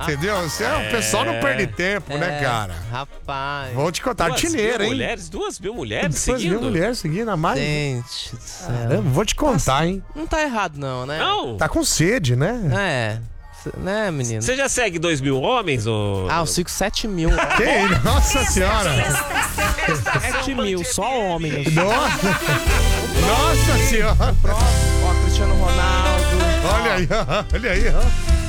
Entendeu? O pessoal não perde tempo, né, cara? Rapaz. Vou te contar, artilheiro, hein? 2.000 mulheres 2.000 seguindo? mulheres seguindo a mais. Gente do céu. Caramba, vou te contar, hein? Não tá errado, não, né? Não. Tá com sede, né? Né, menino? Você já segue 2.000 homens? Ou... Eu sigo 7.000. Que? Nossa senhora! 7.000, só homens. Nossa senhora! Ó, Cristiano Ronaldo. Olha aí, ó.